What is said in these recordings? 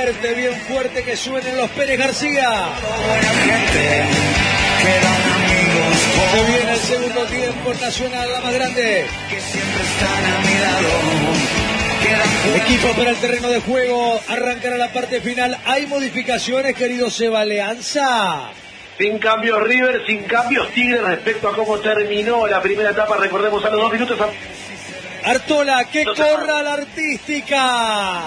bien fuerte que suenen los Pérez García. Se viene el segundo tiempo Nacional, la más grande. Equipo para el terreno de juego, arrancará la parte final. ¿Hay modificaciones, querido Seba Leanza? Sin cambios River, sin cambios Tigre respecto a cómo terminó la primera etapa. Recordemos a los 2 minutos. Artola, que corra la artística.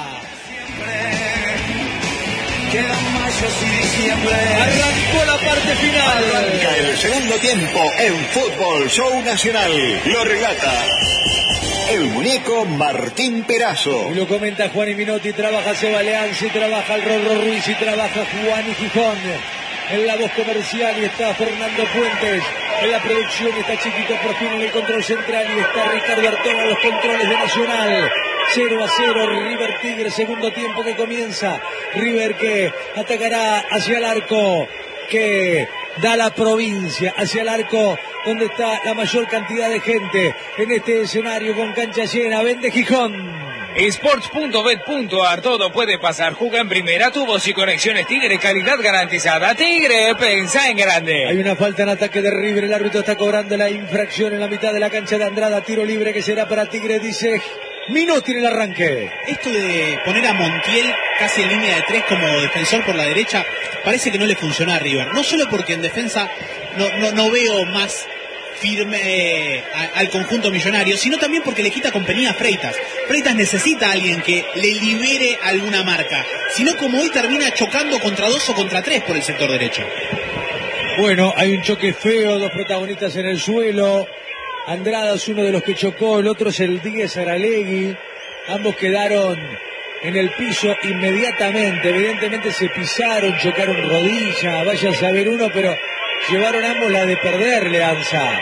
Arrancó la parte final. Arranca el segundo tiempo en Fútbol Show Nacional. Lo relata el muñeco Martín Perazo. Y lo comenta Juan y Minotti, trabaja Seba Leanza, y trabaja el Rorro Ruiz, y trabaja Juan y Gijón. En la voz comercial y está Fernando Fuentes. En la producción está Chiquito Profino en el control central y está Ricardo Artola en los controles de Nacional. 0-0, River Tigre, segundo tiempo que comienza. River que atacará hacia el arco que da la provincia, hacia el arco donde está la mayor cantidad de gente en este escenario con cancha llena. Vende Gijón. Sports.bet.ar, todo puede pasar. Juega en primera, tubos y conexiones Tigre, calidad garantizada. Tigre, pensá en grande. Hay una falta en ataque de River, el árbitro está cobrando la infracción en la mitad de la cancha de Andrada. Tiro libre que será para Tigre, dice Minotti en el arranque. Esto de poner a Montiel casi en línea de 3 como defensor por la derecha, parece que no le funciona a River. No solo porque en defensa no veo más firme al conjunto millonario, sino también porque le quita compañía a Freitas. Freitas necesita a alguien que le libere alguna marca, sino como hoy termina chocando contra 2 o contra 3 por el sector derecho. Bueno, hay un choque feo, dos protagonistas en el suelo. Andrada es uno de los que chocó, el otro es el 10 Saralegui. Ambos quedaron en el piso inmediatamente, evidentemente se pisaron, chocaron rodilla, vaya a saber uno, pero llevaron ambos la de perder, Leanza.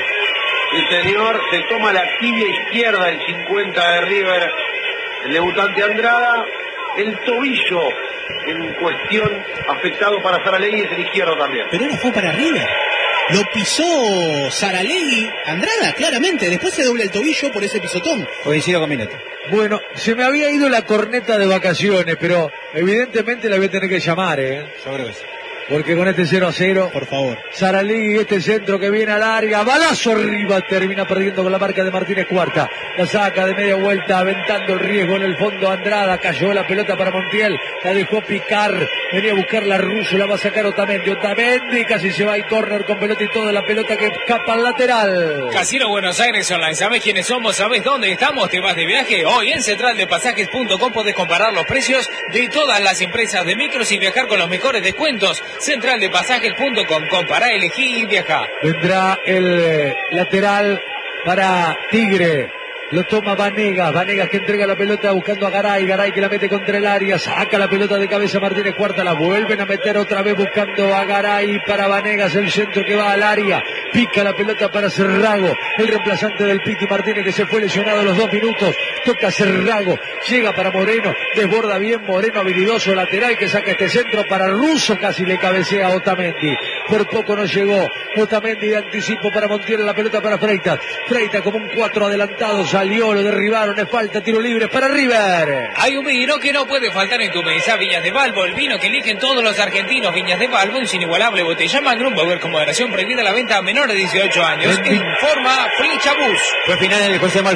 El señor se toma la tibia izquierda, el 50 de River, el debutante Andrada. El tobillo en cuestión afectado para Saralegui es el izquierdo también. Pero ahora fue para River. Lo pisó Saralegui, Andrada, claramente. Después se dobla el tobillo por ese pisotón. Coincido con Minotti. Bueno, se me había ido la corneta de vacaciones, pero evidentemente la voy a tener que llamar, Yo creo que sí. Porque con este 0-0, por favor, Saralegui, este centro que viene al área, balazo arriba, termina perdiendo con la marca de Martínez Cuarta. La saca de media vuelta, aventando el riesgo en el fondo Andrada, cayó la pelota para Montiel, la dejó picar, venía a buscar la Russo, la va a sacar Otamendi, casi se va al córner con pelota y todo, la pelota que escapa al lateral. Casino Buenos Aires Online, ¿sabés quiénes somos? ¿Sabés dónde estamos? ¿Te vas de viaje? Hoy en centraldepasajes.com podés comparar los precios de todas las empresas de micros y viajar con los mejores descuentos. Centraldepasajes.com, compará, elegí y viaja. Vendrá el lateral para Tigre. Lo toma Vanegas que entrega la pelota buscando a Garay que la mete contra el área, saca la pelota de cabeza Martínez Cuarta, la vuelven a meter otra vez buscando a Garay para Vanegas, el centro que va al área, pica la pelota para Cerrago, el reemplazante del Piti Martínez que se fue lesionado a los 2 minutos, toca Cerrago, llega para Moreno, desborda bien Moreno, habilidoso lateral que saca este centro para Russo, casi le cabecea a Otamendi, por poco no llegó, Otamendi de anticipo para Montiel, la pelota para Freitas como un 4 adelantado, salió, lo derribaron, es falta, tiro libre para River. Hay un vino que no puede faltar en tu mesa, Viñas de Balbo, el vino que eligen todos los argentinos. Viñas de Balbo, un sin igualable botella Magnum, beber con moderación, prohibida la venta a menores de 18 años. Informa Flecha Bus. Fue final en el José